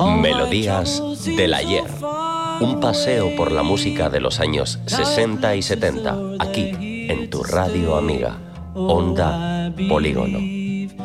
Melodías del ayer. Un paseo por la música de los años 60 y 70, aquí, en tu radio amiga, Onda Polígono.